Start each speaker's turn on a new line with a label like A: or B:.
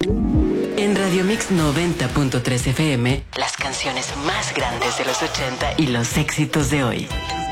A: En Radio Mix 90.3 FM, las canciones más grandes de los 80 y los éxitos de hoy.